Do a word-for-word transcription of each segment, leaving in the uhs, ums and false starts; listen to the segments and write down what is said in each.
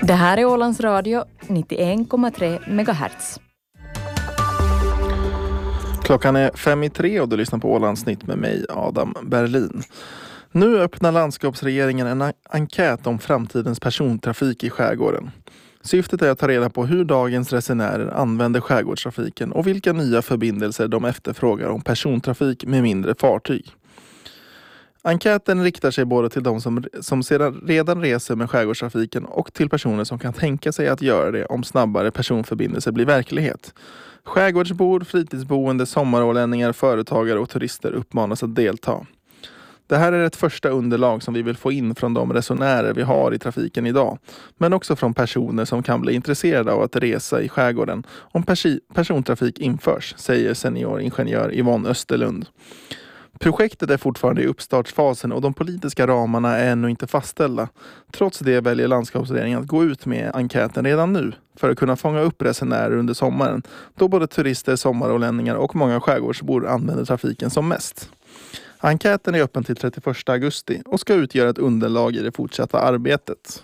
Det här är Ålands Radio, nittioen komma tre megahertz. Klockan är fem i tre och du lyssnar på Ålandsnytt med mig, Adam Berlin. Nu öppnar landskapsregeringen en enkät om framtidens persontrafik i skärgården. Syftet är att ta reda på hur dagens resenärer använder skärgårdstrafiken och vilka nya förbindelser de efterfrågar om persontrafik med mindre fartyg. Enkäten riktar sig både till de som, som sedan redan reser med skärgårdstrafiken och till personer som kan tänka sig att göra det om snabbare personförbindelser blir verklighet. Skärgårdsbor, fritidsboende, sommarålänningar, företagare och turister uppmanas att delta. Det här är ett första underlag som vi vill få in från de resenärer vi har i trafiken idag, men också från personer som kan bli intresserade av att resa i skärgården om persi- persontrafik införs, säger senioringenjör Yvonne Österlund. Projektet är fortfarande i uppstartsfasen och de politiska ramarna är ännu inte fastställda. Trots det väljer landskapsregeringen att gå ut med enkäten redan nu för att kunna fånga upp resenärer under sommaren, då både turister, sommarålänningar och många skärgårdsbor använder trafiken som mest. Enkäten är öppen till trettioförsta augusti och ska utgöra ett underlag i det fortsatta arbetet.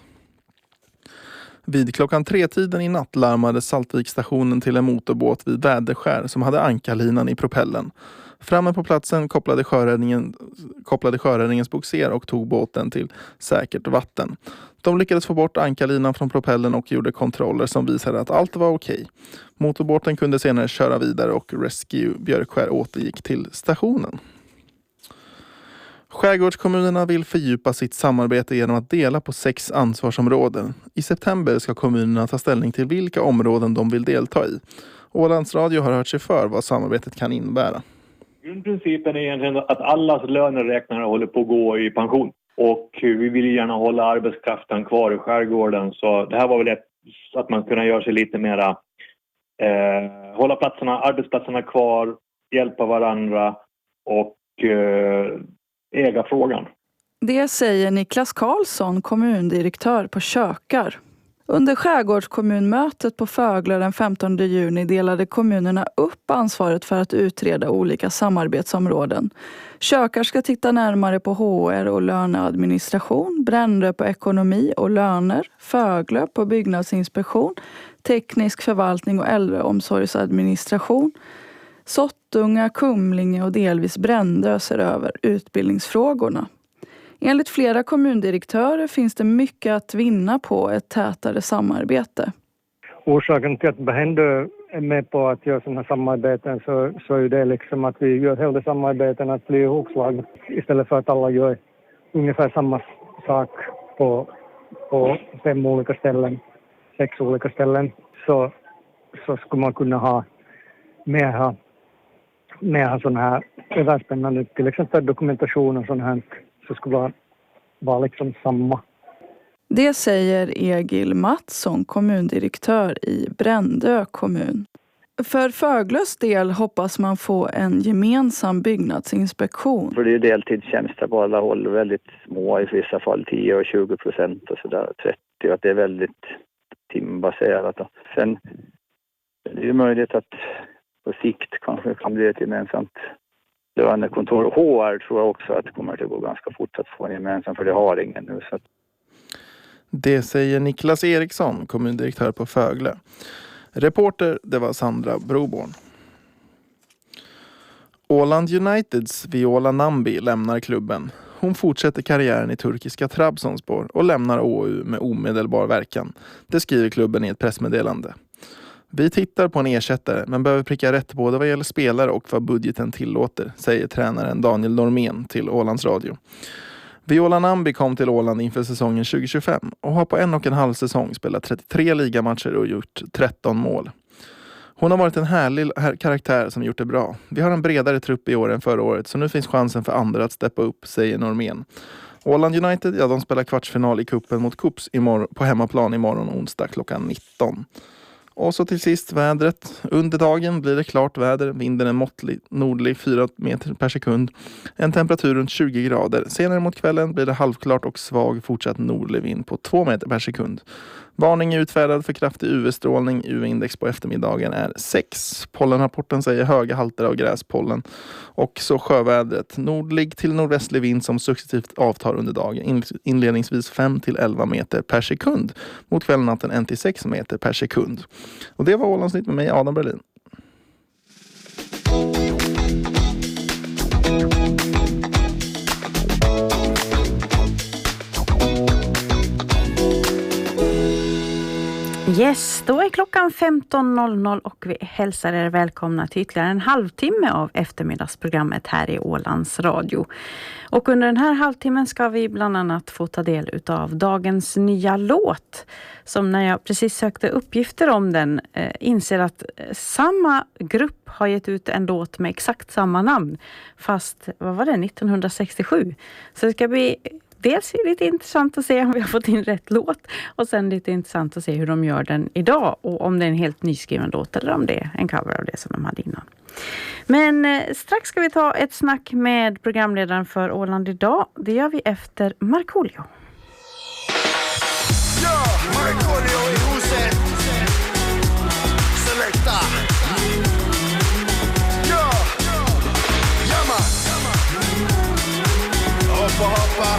Vid klockan tre-tiden i natt larmade Saltvikstationen till en motorbåt vid Väderskär som hade ankarlinan i propellen. Framme på platsen kopplade sjöräddningen, kopplade sjöräddningens boxer och tog båten till säkert vatten. De lyckades få bort ankarlinan från propellen och gjorde kontroller som visade att allt var okej. Motorbåten kunde senare köra vidare och Rescue Björkskär återgick till stationen. Skärgårdskommunerna vill fördjupa sitt samarbete genom att dela på sex ansvarsområden. I september ska kommunerna ta ställning till vilka områden de vill delta i. Ålands Radio har hört sig för vad samarbetet kan innebära. Grundprincipen är egentligen att allas löneräknare håller på att gå i pension. Och vi vill gärna hålla arbetskraften kvar i skärgården. Så det här var väl ett, att man kunde göra sig lite mera, eh, hålla platserna, arbetsplatserna kvar, hjälpa varandra och eh, äga frågan. Det säger Niklas Karlsson, kommundirektör på Kökar. Under skärgårdskommunmötet på Fögle den femtonde juni delade kommunerna upp ansvaret för att utreda olika samarbetsområden. Kökar ska titta närmare på H R och löneadministration, Brändö på ekonomi och löner, Fögle på byggnadsinspektion, teknisk förvaltning och äldreomsorgsadministration. Sottunga, Kumlinge och delvis Brändö ser över utbildningsfrågorna. Enligt flera kommundirektörer finns det mycket att vinna på ett tätare samarbete. Orsaken till att Brändö är med på att göra sådana här samarbeten så, så är det liksom att vi gör hela samarbeten att bli ihopslag istället för att alla gör ungefär samma sak på, på fem olika ställen, sex olika ställen. Så, så skulle man kunna ha mer, mer sådana här överspännande, till exempel dokumentation och sådant här. Så skulle vara, vara liksom samma. Det säger Egil Mattsson, kommundirektör i Brändö kommun. För Föglös del hoppas man få en gemensam byggnadsinspektion. För det är deltidstjänster på alla håll, väldigt små, i vissa fall tio och tjugo procent och sådär, trettio, och att det är väldigt timbaserat. Sen är det ju möjligt att på sikt kanske kan bli ett gemensamt lönekontor. H R tror jag också att det kommer att gå ganska fort att få en gemensam, för det har ingen nu. Så. Det säger Niklas Eriksson, kommundirektör på Fögle. Reporter, det var Sandra Broborn. Åland Uniteds Viola Nambi lämnar klubben. Hon fortsätter karriären i turkiska Trabzonspor och lämnar Å U med omedelbar verkan. Det skriver klubben i ett pressmeddelande. Vi tittar på en ersättare men behöver pricka rätt både vad gäller spelare och vad budgeten tillåter, säger tränaren Daniel Normén till Ålands Radio. Viola Nambi kom till Åland inför säsongen tjugo tjugofem och har på en och en halv säsong spelat trettiotre ligamatcher och gjort tretton mål. Hon har varit en härlig karaktär som gjort det bra. Vi har en bredare trupp i år än förra året så nu finns chansen för andra att steppa upp, säger Normén. Åland United, ja, de spelar kvartsfinal i kuppen mot Kups imorgon, på hemmaplan imorgon onsdag klockan nitton. Och så till sist vädret. Under dagen blir det klart väder. Vinden är måttlig, nordlig fyra meter per sekund. En temperatur runt tjugo grader. Senare mot kvällen blir det halvklart och svag fortsatt nordlig vind på två meter per sekund. Varning är utfärdad för kraftig U V-strålning. U V-index på eftermiddagen är sex. Pollenrapporten säger höga halter av gräspollen. Och så sjövädret. Nordlig till nordvästlig vind som successivt avtar under dagen. Inledningsvis fem till elva meter per sekund. Mot kvällen natten en till sex meter per sekund. Och det var Ålandsnytt med mig, Adam Berlin. Yes, då är klockan femton noll noll och vi hälsar er välkomna till ytterligare en halvtimme av eftermiddagsprogrammet här i Ålands Radio. Och under den här halvtimmen ska vi bland annat få ta del av dagens nya låt. Som när jag precis sökte uppgifter om den eh, inser att samma grupp har gett ut en låt med exakt samma namn. Fast, vad var det, nittonhundrasextiosju. Så det ska bli... Dels är det lite intressant att se om vi har fått in rätt låt. Och sen lite intressant att se hur de gör den idag. Och om det är en helt nyskriven låt eller om det är en cover av det som de hade innan. Men eh, strax ska vi ta ett snack med programledaren för Åland idag. Det gör vi efter Markoolio. Ja, Markoolio i huset. Selecta. Ja, jamma. Hoppa, hoppa.